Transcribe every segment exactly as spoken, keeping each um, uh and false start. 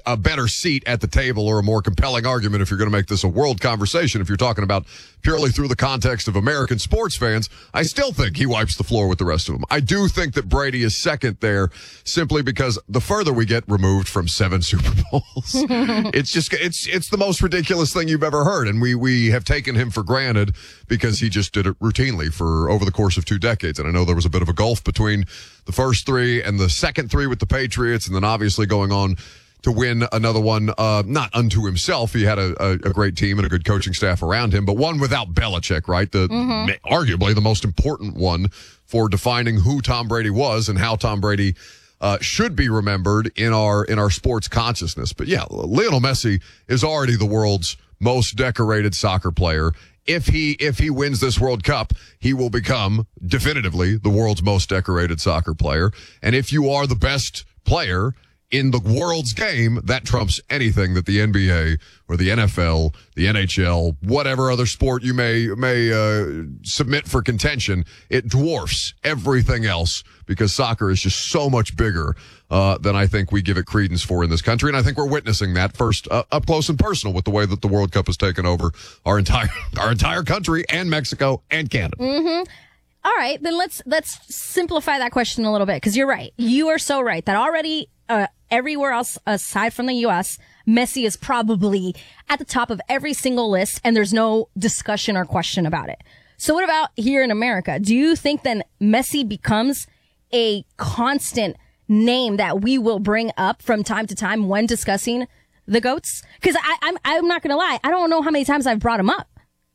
a better seat at the table or a more compelling argument if you're going to make this a world conversation. If you're talking about purely through the context of American sports fans, I still think he wipes the floor with the rest of them. I do think that Brady is second there simply because the further we get removed from seven Super Bowls, it's just, it's, it's the most ridiculous thing you've ever heard. And we, we have taken him for granted because he just did it routinely for over the course of two decades. And I know there was a bit of a gulf between the first three and the second three with the Patriots, and then obviously going on to win another one, uh, not unto himself. He had a, a, a great team and a good coaching staff around him, but one without Belichick, right? The mm-hmm. arguably the most important one for defining who Tom Brady was and how Tom Brady uh, should be remembered in our in our sports consciousness. But yeah, Lionel Messi is already the world's most decorated soccer player. If he if he wins this World Cup, he will become definitively the world's most decorated soccer player. And if you are the best player in the world's game, that trumps anything that the N B A or the N F L, the N H L, whatever other sport you may may uh, submit for contention. It dwarfs everything else because soccer is just so much bigger uh, than I think we give it credence for in this country. And I think we're witnessing that first uh, up close and personal with the way that the World Cup has taken over our entire our entire country and Mexico and Canada. Mm-hmm. All right, then let's let's simplify that question a little bit because you're right. You are so right that already uh, everywhere else aside from the U S, Messi is probably at the top of every single list, and there's no discussion or question about it. So what about here in America? Do you think then Messi becomes a constant name that we will bring up from time to time when discussing the GOATs? Because I'm I'm not going to lie, I don't know how many times I've brought him up.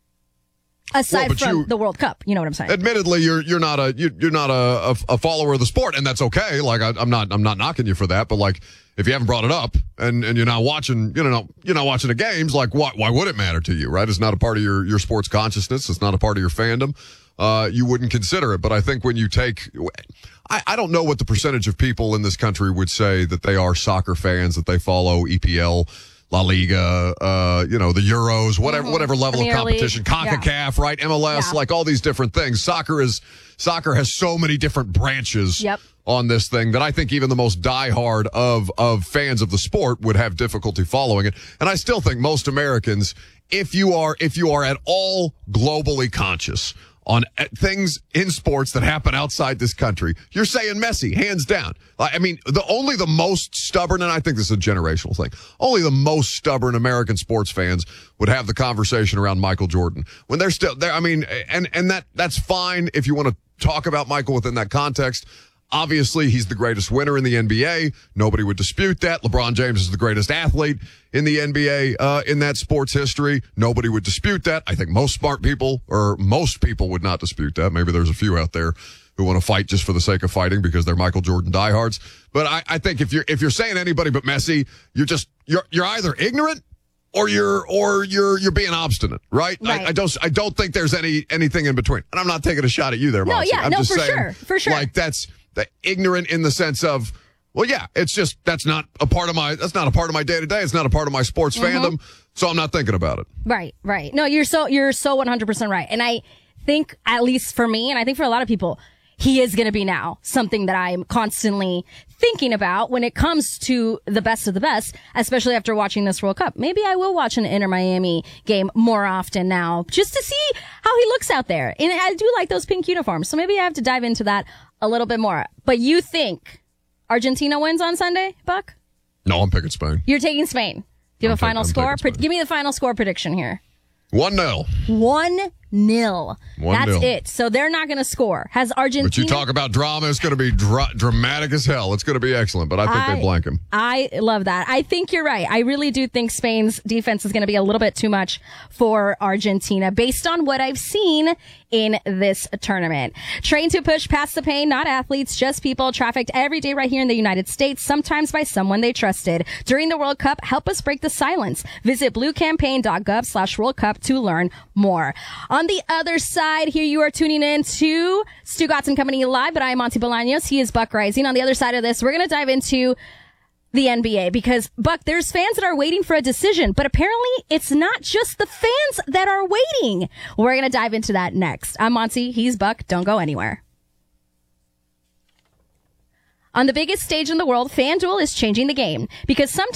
Aside well, from you, the World Cup, you know what I'm saying. Admittedly, you're you're not a you're, you're not a, a a follower of the sport, and that's okay. Like I, I'm not I'm not knocking you for that, but like if you haven't brought it up and, and you're not watching, you know, you're not watching the games, like why why would it matter to you, right? It's not a part of your your sports consciousness. It's not a part of your fandom. Uh, you wouldn't consider it. But I think when you take, I, I don't know what the percentage of people in this country would say that they are soccer fans, that they follow E P L. La Liga, uh, you know, the Euros, whatever, mm-hmm. whatever level Premier of competition, League. CONCACAF, yeah. right? M L S, yeah. like all these different things. Soccer is, soccer has so many different branches yep. on this thing that I think even the most diehard of, of fans of the sport would have difficulty following it. And I still think most Americans, if you are, if you are at all globally conscious on things in sports that happen outside this country, you're saying Messi, hands down. I mean, the only the most stubborn, and I think this is a generational thing, only the most stubborn American sports fans would have the conversation around Michael Jordan. When they're still there, I mean, and, and that that's fine if you want to talk about Michael within that context. Obviously, he's the greatest winner in the N B A. Nobody would dispute that. LeBron James is the greatest athlete in the N B A, uh, in that sports history. Nobody would dispute that. I think most smart people, or most people would not dispute that. Maybe there's a few out there who want to fight just for the sake of fighting because they're Michael Jordan diehards. But I, I think if you're, if you're saying anybody but Messi, you're just, you're, you're either ignorant or you're, or you're, you're being obstinate, right? right. I, I don't, I don't think there's any, anything in between. And I'm not taking a shot at you there, No, Monty. yeah, I'm no, just for saying, sure, for sure. Like that's, the ignorant in the sense of, well, yeah, it's just, that's not a part of my, that's not a part of my day to day. It's not a part of my sports mm-hmm. fandom. So I'm not thinking about it. Right, right. No, you're so, you're so one hundred percent right. And I think, at least for me, and I think for a lot of people, he is going to be now something that I'm constantly thinking about when it comes to the best of the best, especially after watching this World Cup. Maybe I will watch an Inter Miami game more often now just to see how he looks out there. And I do like those pink uniforms. So maybe I have to dive into that a little bit more. But you think Argentina wins on Sunday, Buck? No, I'm picking Spain. You're taking Spain. Do you have I'm a final take, score? Pre- give me the final score prediction here. one nil. One nil. That's nil. it. So they're not going to score. Has Argentina... But you talk about drama, it's going to be dra- dramatic as hell. It's going to be excellent, but I think I, they blank him. I love that. I think you're right. I really do think Spain's defense is going to be a little bit too much for Argentina based on what I've seen in this tournament. Trained to push past the pain, not athletes, just people trafficked every day right here in the United States, sometimes by someone they trusted. During the World Cup, help us break the silence. Visit bluecampaign.gov slash World Cup to learn more. On the other side, here you are tuning in to Stu Gotts and Company Live, but I am Monty Bolaños. He is Buck Rising. On the other side of this, we're going to dive into the N B A because, Buck, there's fans that are waiting for a decision, but apparently it's not just the fans that are waiting. We're going to dive into that next. I'm Monty. He's Buck. Don't go anywhere. On the biggest stage in the world, FanDuel is changing the game because sometimes